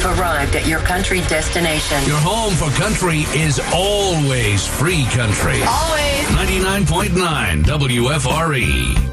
You've arrived at your country destination. Your home for country is always free country. Always. 99.9 WFRE.